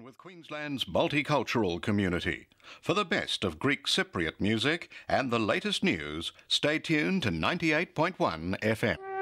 with Queensland's multicultural community. For the best of Greek Cypriot music and the latest news, stay tuned to 98.1 FM.